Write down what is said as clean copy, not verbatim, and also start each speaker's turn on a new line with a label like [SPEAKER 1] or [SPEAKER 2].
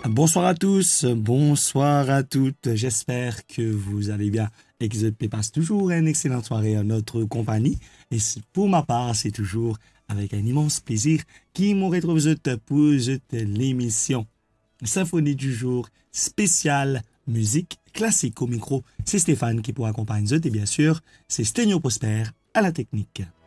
[SPEAKER 1] Bonsoir à tous, bonsoir à toutes. J'espère que vous allez bien et que vous passez toujours une excellente soirée en notre compagnie. Et pour ma part, c'est toujours avec un immense plaisir qui m'ont retrouvé pour l'émission Symphonie du jour spéciale musique classique au micro. C'est Stéphane qui pour accompagner et bien sûr, c'est Sténio Prosper à la technique.